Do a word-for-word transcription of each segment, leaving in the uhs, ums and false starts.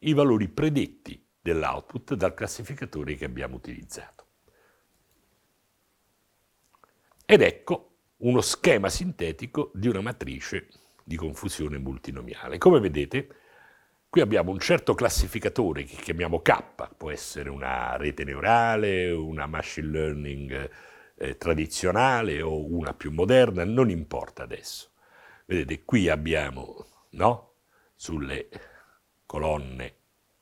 i valori predetti dell'output dal classificatore che abbiamo utilizzato. Ed ecco uno schema sintetico di una matrice di confusione multinomiale. Come vedete, qui abbiamo un certo classificatore che chiamiamo K, può essere una rete neurale, una machine learning eh, tradizionale o una più moderna, non importa adesso. Vedete, qui abbiamo, no, sulle colonne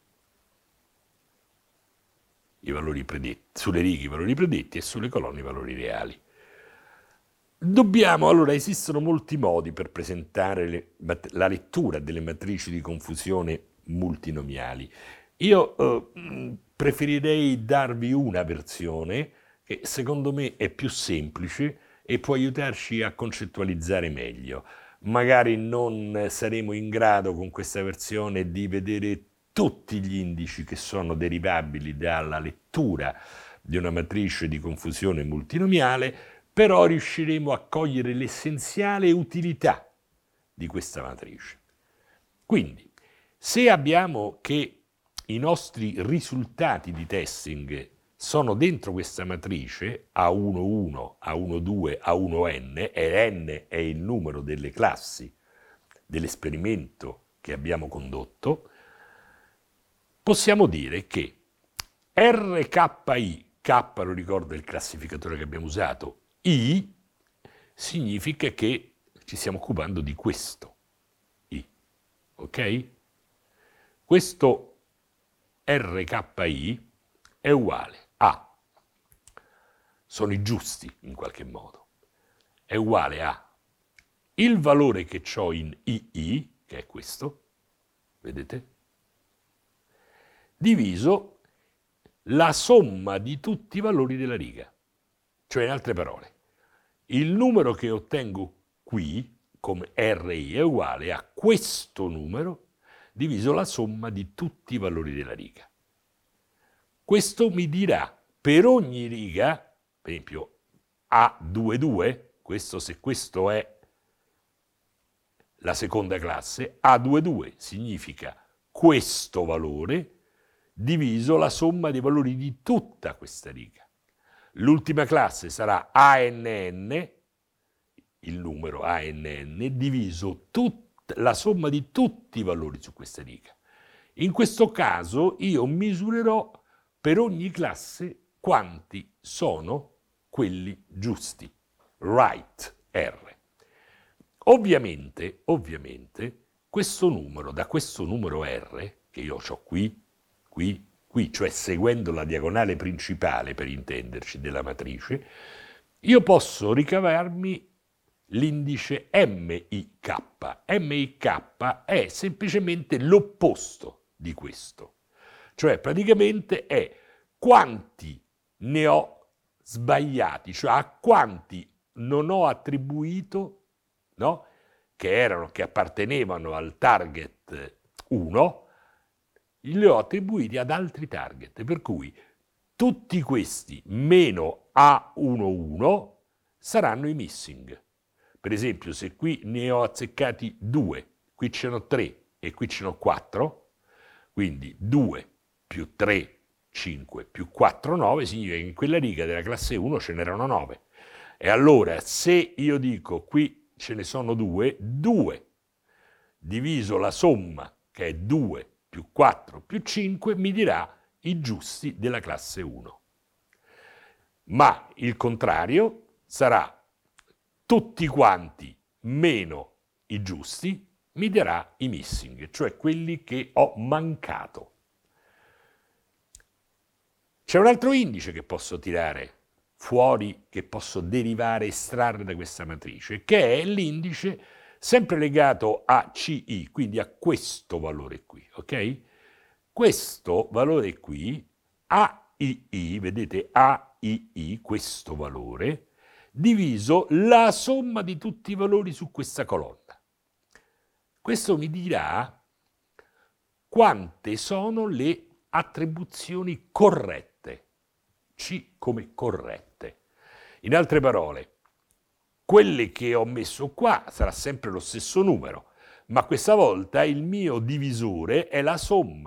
i valori predetti, sulle righe i valori predetti e sulle colonne i valori reali. Dobbiamo, allora, esistono molti modi per presentare le, la lettura delle matrici di confusione multinomiali. Io eh, preferirei darvi una versione che secondo me è più semplice e può aiutarci a concettualizzare meglio. Magari non saremo in grado con questa versione di vedere tutti gli indici che sono derivabili dalla lettura di una matrice di confusione multinomiale, però riusciremo a cogliere l'essenziale utilità di questa matrice. Quindi, se abbiamo che i nostri risultati di testing sono dentro questa matrice A uno uno, A uno due, A uno n, e n è il numero delle classi dell'esperimento che abbiamo condotto, possiamo dire che R K I, K lo ricordo è il classificatore che abbiamo usato, I significa che ci stiamo occupando di questo I, ok? Questo R K I è uguale a, sono i giusti in qualche modo, è uguale a il valore che ho in I I, che è questo, vedete? Diviso la somma di tutti i valori della riga. Cioè, in altre parole, il numero che ottengo qui, come R I, è uguale a questo numero diviso la somma di tutti i valori della riga. Questo mi dirà per ogni riga, per esempio A due due, questo, se questo è la seconda classe, A due due significa questo valore diviso la somma dei valori di tutta questa riga. L'ultima classe sarà A N N, il numero A N N, diviso tut- la somma di tutti i valori su questa riga. In questo caso io misurerò per ogni classe quanti sono quelli giusti, right R. Ovviamente, ovviamente, questo numero, da questo numero R, che io ho qui, qui, qui, cioè seguendo la diagonale principale, per intenderci, della matrice, io posso ricavarmi l'indice M I K. M I K è semplicemente l'opposto di questo. Cioè, praticamente è quanti ne ho sbagliati, cioè a quanti non ho attribuito, no? Che erano, che appartenevano al target uno, li ho attribuiti ad altri target, per cui tutti questi meno A uno uno saranno i missing. Per esempio, se qui ne ho azzeccati due, qui ce n'ho tre e qui ce n'ho quattro, quindi due più tre, cinque più quattro, nove, significa che in quella riga della classe uno ce n'erano nove. E allora, se io dico qui ce ne sono due, due diviso la somma, che è due più quattro più cinque, mi dirà i giusti della classe uno. Ma il contrario sarà tutti quanti meno i giusti, mi darà i missing, cioè quelli che ho mancato. C'è un altro indice che posso tirare fuori, che posso derivare, estrarre da questa matrice, che è l'indice sempre legato a C I, quindi a questo valore qui, ok? Questo valore qui, A I I, vedete A I I, questo valore, diviso la somma di tutti i valori su questa colonna. Questo mi dirà quante sono le attribuzioni corrette, C come corrette. In altre parole, quelle che ho messo qua sarà sempre lo stesso numero, ma questa volta il mio divisore è la somma